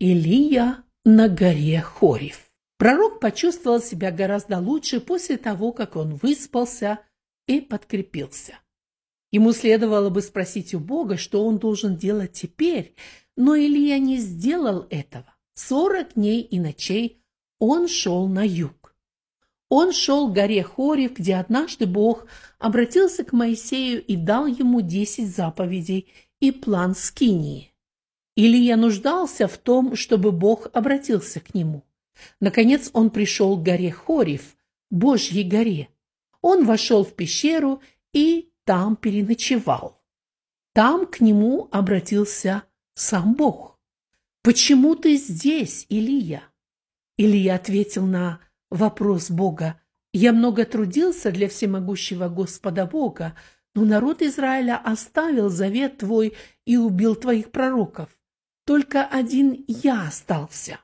Илия на горе Хорев. Пророк почувствовал себя гораздо лучше после того, как он выспался и подкрепился. Ему следовало бы спросить у Бога, что он должен делать теперь, но Илия не сделал этого. 40 дней и ночей он шел на юг. Он шел к горе Хорев, где однажды Бог обратился к Моисею и дал ему 10 заповедей и план скинии. Илия нуждался в том, чтобы Бог обратился к нему. Наконец он пришел к горе Хорев, Божьей горе. Он вошел в пещеру и там переночевал. Там к нему обратился сам Бог. «Почему ты здесь, Илия?» Илия ответил на вопрос Бога: «Я много трудился для всемогущего Господа Бога, но народ Израиля оставил завет твой и убил твоих пророков. Только один я остался».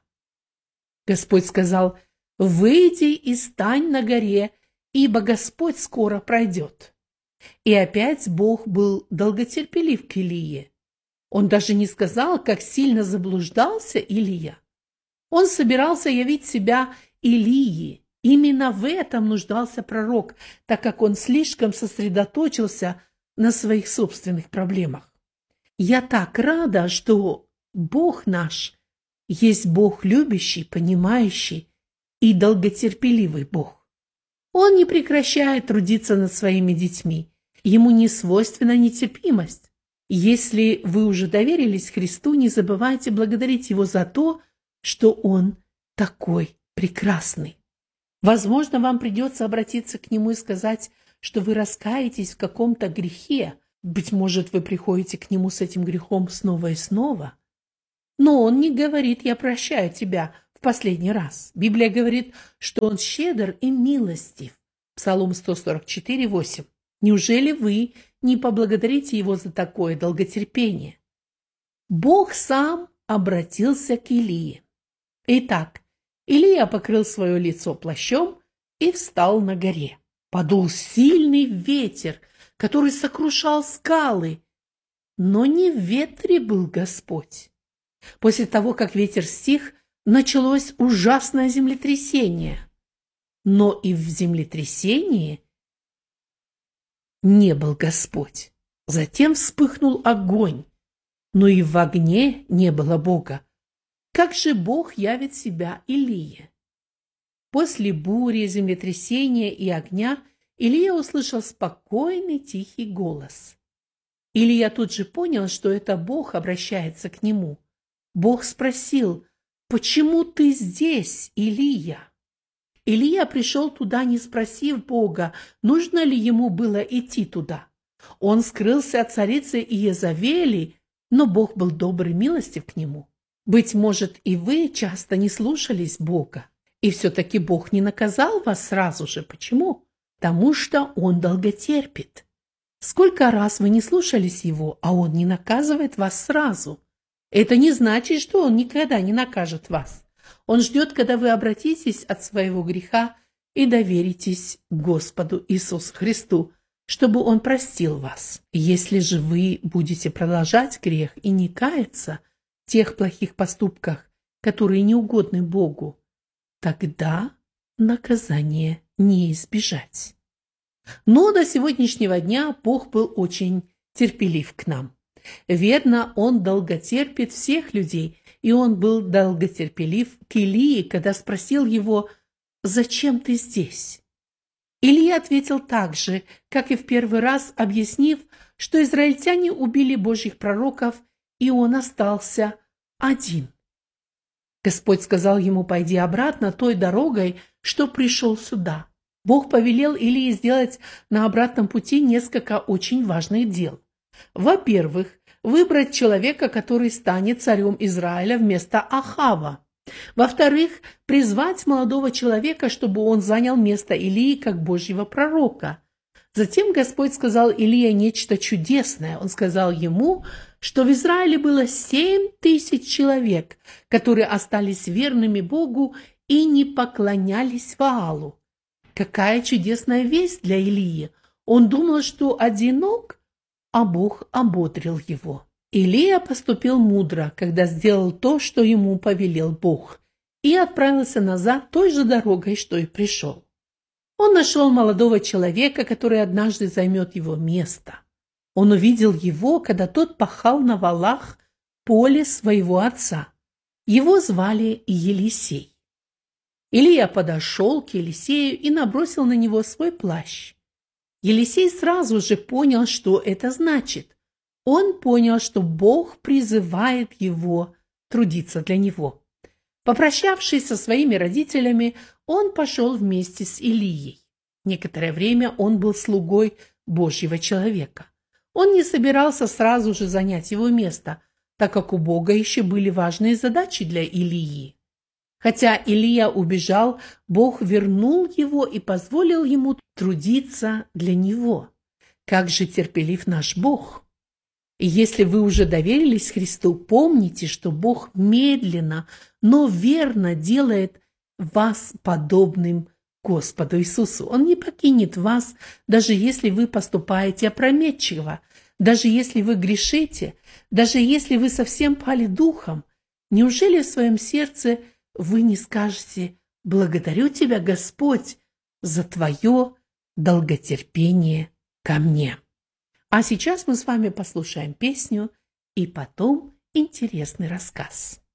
Господь сказал: «Выйди и стань на горе, ибо Господь скоро пройдет». И опять Бог был долготерпелив к Илии. Он даже не сказал, как сильно заблуждался Илия. Он собирался явить себя Илии. Именно в этом нуждался пророк, так как он слишком сосредоточился на своих собственных проблемах. Я так рада, что Бог наш есть Бог любящий, понимающий и долготерпеливый Бог. Он не прекращает трудиться над своими детьми. Ему не свойственна нетерпимость. Если вы уже доверились Христу, не забывайте благодарить Его за то, что Он такой прекрасный. Возможно, вам придется обратиться к Нему и сказать, что вы раскаетесь в каком-то грехе. Быть может, вы приходите к Нему с этим грехом снова и снова. Но Он не говорит: «Я прощаю тебя в последний раз». Библия говорит, что Он щедр и милостив. Псалом 144, 8. Неужели вы не поблагодарите Его за такое долготерпение? Бог сам обратился к Илии. Итак, Илия покрыл свое лицо плащом и встал на горе. Подул сильный ветер, который сокрушал скалы, но не в ветре был Господь. После того, как ветер стих, началось ужасное землетрясение. Но и в землетрясении не был Господь. Затем вспыхнул огонь, но и в огне не было Бога. Как же Бог явит себя Илии? После бури, землетрясения и огня Илия услышал спокойный, тихий голос. Илия тут же понял, что это Бог обращается к нему. Бог спросил: «Почему ты здесь, Илия?» Илия пришел туда, не спросив Бога, нужно ли ему было идти туда. Он скрылся от царицы Иезавели, но Бог был добр и милостив к нему. Быть может, и вы часто не слушались Бога, и все-таки Бог не наказал вас сразу же. Почему? Потому что Он долготерпит. Сколько раз вы не слушались Его, а Он не наказывает вас сразу? Это не значит, что Он никогда не накажет вас. Он ждет, когда вы обратитесь от своего греха и доверитесь Господу Иисусу Христу, чтобы Он простил вас. Если же вы будете продолжать грех и не каяться в тех плохих поступках, которые не угодны Богу, тогда наказание не избежать. Но до сегодняшнего дня Бог был очень терпелив к нам. Верно, Он долготерпит всех людей, и Он был долготерпелив к Илии, когда спросил его: «Зачем ты здесь?» Илия ответил так же, как и в первый раз, объяснив, что израильтяне убили Божьих пророков, и он остался один. Господь сказал ему: «Пойди обратно той дорогой, что пришел сюда». Бог повелел Илии сделать на обратном пути несколько очень важных дел. Во-первых, выбрать человека, который станет царем Израиля вместо Ахава. Во-вторых, призвать молодого человека, чтобы он занял место Илии как Божьего пророка. Затем Господь сказал Илии нечто чудесное. Он сказал ему, что в Израиле было 7000 человек, которые остались верными Богу и не поклонялись Ваалу. Какая чудесная весть для Илии! Он думал, что одинок, а Бог ободрил его. Илия поступил мудро, когда сделал то, что ему повелел Бог, и отправился назад той же дорогой, что и пришел. Он нашел молодого человека, который однажды займет его место. Он увидел его, когда тот пахал на валах поле своего отца. Его звали Елисей. Илия подошел к Елисею и набросил на него свой плащ. Елисей сразу же понял, что это значит. Он понял, что Бог призывает его трудиться для него. Попрощавшись со своими родителями, он пошел вместе с Илией. Некоторое время он был слугой Божьего человека. Он не собирался сразу же занять его место, так как у Бога еще были важные задачи для Илии. Хотя Илия убежал, Бог вернул его и позволил ему трудиться для него. Как же терпелив наш Бог! И если вы уже доверились Христу, помните, что Бог медленно, но верно делает вас подобным Господу Иисусу. Он не покинет вас, даже если вы поступаете опрометчиво, даже если вы грешите, даже если вы совсем пали духом. Неужели в своем сердце вы не скажете: «Благодарю Тебя, Господь, за Твое долготерпение ко мне». А сейчас мы с вами послушаем песню и потом интересный рассказ.